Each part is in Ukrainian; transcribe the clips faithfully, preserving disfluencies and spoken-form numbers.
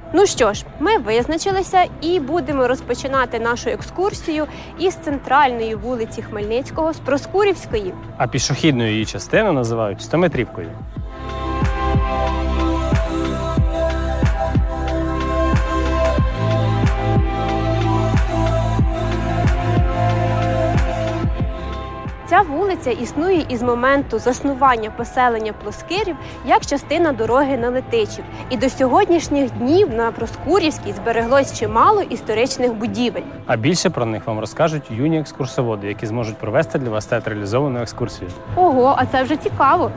Ну що ж, ми визначилися і будемо розпочинати нашу екскурсію із центральної вулиці Хмельницького, з Проскурівської. А пішохідну її частину називають стометрівкою. Ця вулиця існує із моменту заснування поселення Плоскирів як частина дороги на Летичів. І до сьогоднішніх днів на Проскурівській збереглось чимало історичних будівель. А більше про них вам розкажуть юні екскурсоводи, які зможуть провести для вас театралізовану екскурсію. Ого, а це вже цікаво!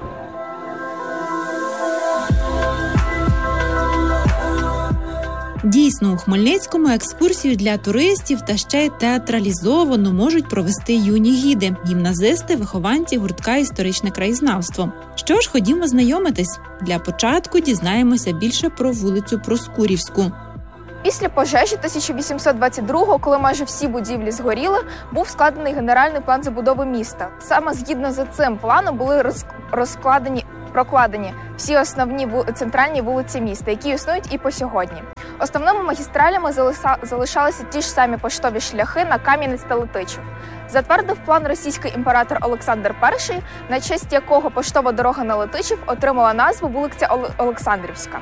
Дійсно, у Хмельницькому екскурсію для туристів та ще й театралізовано можуть провести юні гіди, гімназисти, вихованці гуртка «Історичне краєзнавство». Що ж, ходімо знайомитись. Для початку дізнаємося більше про вулицю Проскурівську. Після пожежі тисяча вісімсот двадцять другого, коли майже всі будівлі згоріли, був складений генеральний план забудови міста. Саме згідно з цим планом були розкладені, прокладені всі основні центральні вулиці міста, які існують і по сьогодні. Основними магістралями залишалися ті ж самі поштові шляхи на Кам'янець та Летичів. Затвердив план російський імператор Олександр Перший, на честь якого поштова дорога на Летичів отримала назву вулиця Олександрівська.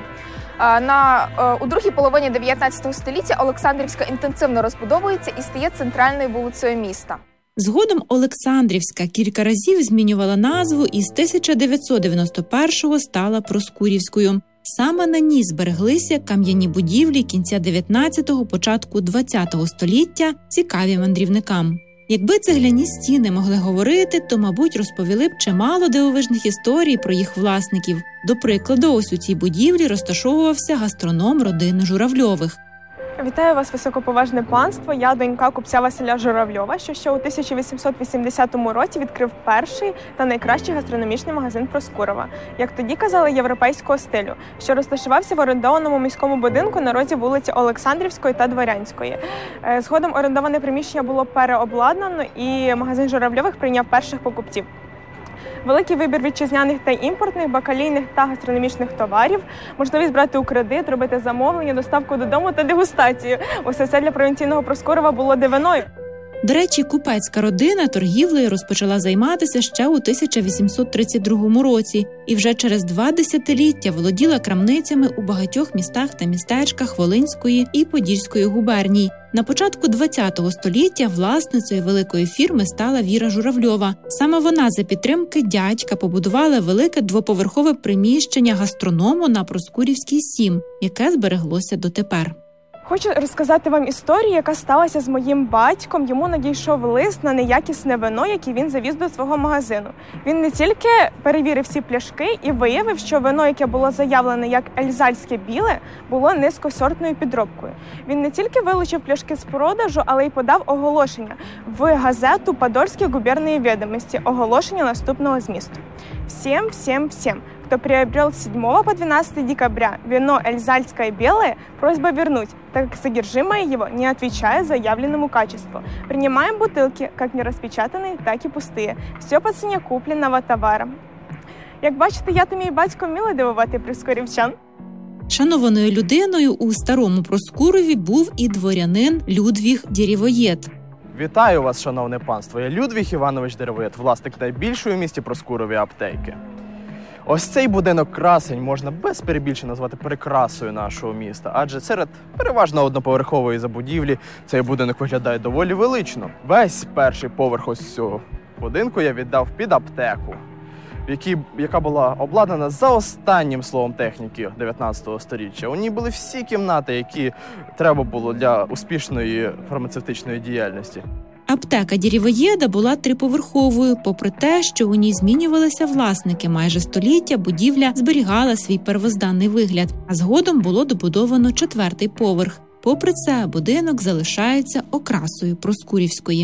На, у другій половині дев'ятнадцятого століття Олександрівська інтенсивно розбудовується і стає центральною вулицею міста. Згодом Олександрівська кілька разів змінювала назву і з тисяча дев'ятсот дев'яносто першого стала Проскурівською. Саме на ній збереглися кам'яні будівлі кінця дев'ятнадцятого, початку двадцятого століття, цікаві мандрівникам. Якби цегляні стіни могли говорити, то, мабуть, розповіли б чимало дивовижних історій про їх власників. До прикладу, ось у цій будівлі розташовувався гастроном родини Журавльових. Вітаю вас, високоповажне панство. Я донька купця Василя Журавльова, що ще у тисяча вісімсот вісімдесятому році відкрив перший та найкращий гастрономічний магазин Проскурова, як тоді казали, європейського стилю, що розташувався в орендованому міському будинку на розі вулиці Олександрівської та Дворянської. Згодом орендоване приміщення було переобладнано і магазин Журавльових прийняв перших покупців. Великий вибір вітчизняних та імпортних, бакалійних та гастрономічних товарів, можливість брати у кредит, робити замовлення, доставку додому та дегустацію. Усе це для провінційного Проскурова було дивиною. До речі, купецька родина торгівлею розпочала займатися ще у тисяча вісімсот тридцять другому році і вже через два десятиліття володіла крамницями у багатьох містах та містечках Волинської і Подільської губерній. На початку двадцятого століття власницею великої фірми стала Віра Журавльова. Саме вона за підтримки дядька побудувала велике двоповерхове приміщення гастроному на Проскурівській сім, яке збереглося дотепер. Хочу розказати вам історію, яка сталася з моїм батьком. Йому надійшов лист на неякісне вино, яке він завіз до свого магазину. Він не тільки перевірив всі пляшки і виявив, що вино, яке було заявлене як ельзальське біле, було низькосортною підробкою. Він не тільки вилучив пляшки з продажу, але й подав оголошення в газету «Подольські губернії відомості», оголошення наступного змісту. Всем, всем, всем, кто приобрел с седьмого по двенадцатое декабря вино «Эльзальское белое», просьба вернуть, так как содержимое его не отвечает заявленному качеству. Принимаем бутылки, как нераспечатанные, так и пустые. Все по цене купленного товара. Як бачите, я та мій батько вміли дивувати проскурівчан. Шанованою людиною у старому Проскурові був і дворянин Людвіг Дєрєвоєд. Вітаю вас, шановне панство. Я Людвіг Іванович Дєрєвоєд, власник найбільшої у місті Проскурові аптеки. Ось цей будинок красень можна без перебільшення назвати прикрасою нашого міста, адже серед переважно одноповерхової забудівлі цей будинок виглядає доволі велично. Весь перший поверх ось цього будинку я віддав під аптеку, які, яка була обладнана за останнім словом техніки дев'ятнадцятого сторіччя. У ній були всі кімнати, які треба було для успішної фармацевтичної діяльності. Аптека Дєрєвоєда була триповерховою, попри те, що у ній змінювалися власники. Майже століття будівля зберігала свій первозданний вигляд, а згодом було добудовано четвертий поверх. Попри це, будинок залишається окрасою Проскурівської.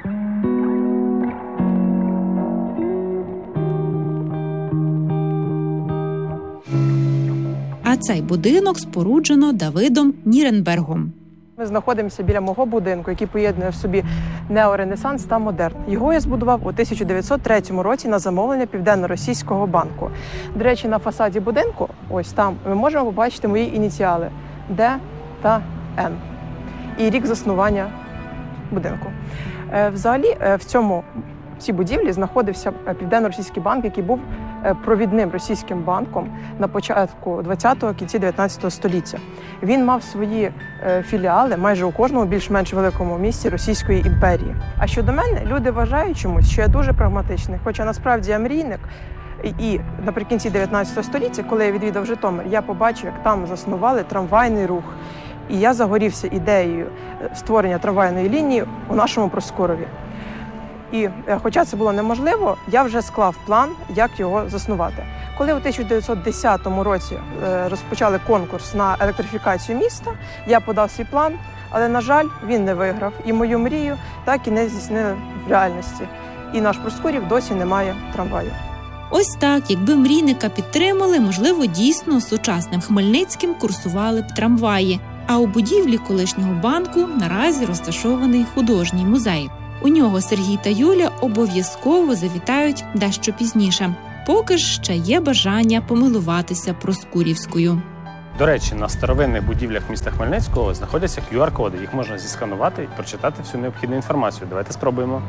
А цей будинок споруджено Давидом Ніренбергом. Ми знаходимося біля мого будинку, який поєднує в собі неоренесанс та модерн. Його я збудував у тисяча дев'ятсот третьому році на замовлення Південно-Російського банку. До речі, на фасаді будинку, ось там, ми можемо побачити мої ініціали. Д та Н. І рік заснування будинку. Взагалі, в цьому в цій будівлі знаходився Південно-Російський банк, який був провідним російським банком на початку ХХ-го, кінці дев'ятнадцятого століття. Він мав свої філіали майже у кожному більш-менш великому місті Російської імперії. А щодо мене, люди вважають чомусь, що я дуже прагматичний, хоча насправді я мрійник. І наприкінці дев'ятнадцятого століття, коли я відвідав Житомир, я побачив, як там заснували трамвайний рух. І я загорівся ідеєю створення трамвайної лінії у нашому Проскурові. І хоча це було неможливо, я вже склав план, як його заснувати. Коли у тисяча дев'ятсот десятому році розпочали конкурс на електрифікацію міста, я подав свій план, але, на жаль, він не виграв. І мою мрію так і не здійснили в реальності. І наш Проскурів досі не має трамваю. Ось так, якби мрійника підтримали, можливо, дійсно сучасним Хмельницьким курсували б трамваї. А у будівлі колишнього банку наразі розташований художній музей. У нього Сергій та Юля обов'язково завітають дещо пізніше. Поки ж ще є бажання помилуватися Проскурівською. До речі, на старовинних будівлях міста Хмельницького знаходяться кью ар-коди. Їх можна зісканувати і прочитати всю необхідну інформацію. Давайте спробуємо.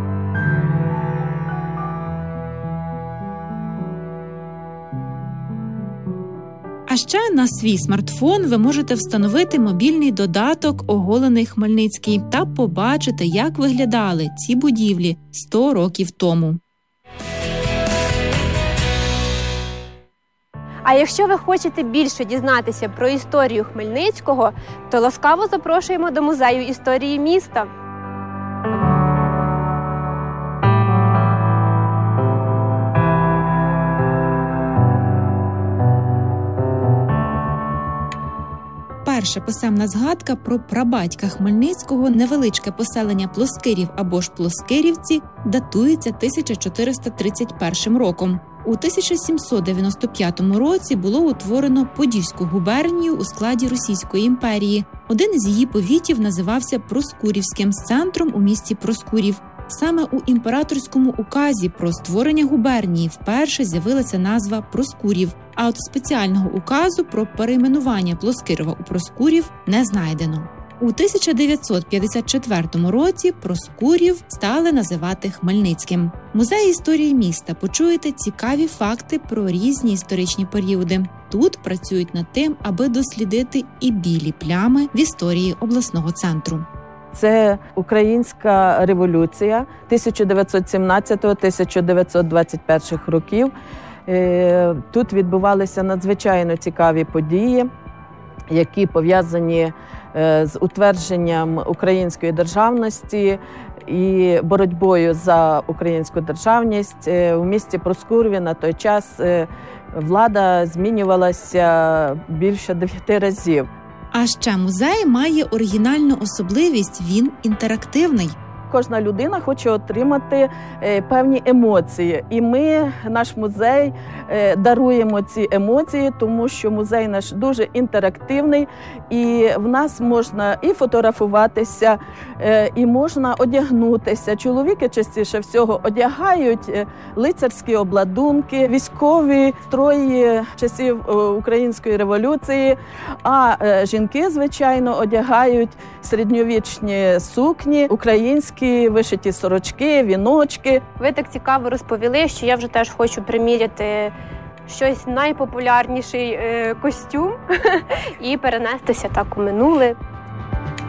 А ще на свій смартфон ви можете встановити мобільний додаток «Оголений Хмельницький» та побачити, як виглядали ці будівлі сто років тому. А якщо ви хочете більше дізнатися про історію Хмельницького, то ласкаво запрошуємо до Музею історії міста. Перша писемна згадка про прабатька Хмельницького, невеличке поселення Плоскирів або ж Плоскирівці, датується тисяча чотириста тридцять першим роком. У тисяча сімсот дев'яносто п'ятому році було утворено Подільську губернію у складі Російської імперії. Один із її повітів називався Проскурівським, з центром у місті Проскурів. Саме у імператорському указі про створення губернії вперше з'явилася назва Проскурів, а от спеціального указу про перейменування Плоскирова у Проскурів не знайдено. У тисяча дев'ятсот п'ятдесят четвертому році Проскурів стали називати Хмельницьким. Музей історії міста почуєте цікаві факти про різні історичні періоди. Тут працюють над тим, аби дослідити і білі плями в історії обласного центру. Це Українська революція тисяча дев'ятсот сімнадцятого - тисяча дев'ятсот двадцять першого років. Тут відбувалися надзвичайно цікаві події, які пов'язані з утвердженням української державності і боротьбою за українську державність. У місті Проскурові на той час влада змінювалася більше дев'яти разів. А ще музей має оригінальну особливість – він інтерактивний. Кожна людина хоче отримати е, певні емоції. І ми, наш музей, е, даруємо ці емоції, тому що музей наш дуже інтерактивний. І в нас можна і фотографуватися, е, і можна одягнутися. Чоловіки частіше всього одягають е, лицарські обладунки, військові строї часів е, Української революції. А е, жінки, звичайно, одягають середньовічні сукні, українські вишиті сорочки, віночки. Ви так цікаво розповіли, що я вже теж хочу приміряти щось найпопулярніший е, костюм і перенестися так у минуле.